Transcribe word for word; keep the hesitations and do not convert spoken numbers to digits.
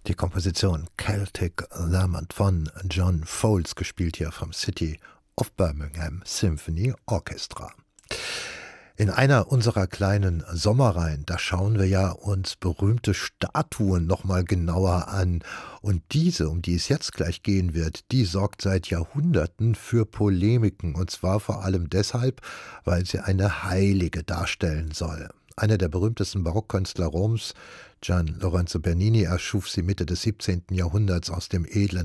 Die Komposition Celtic Lament von John Foles, gespielt hier vom City of Birmingham Symphony Orchestra. In einer unserer kleinen Sommerreihen, da schauen wir ja uns berühmte Statuen nochmal genauer an. Und diese, um die es jetzt gleich gehen wird, die sorgt seit Jahrhunderten für Polemiken. Und zwar vor allem deshalb, weil sie eine Heilige darstellen soll. Einer der berühmtesten Barockkünstler Roms, Gian Lorenzo Bernini, erschuf sie Mitte des siebzehnten Jahrhunderts aus dem edlen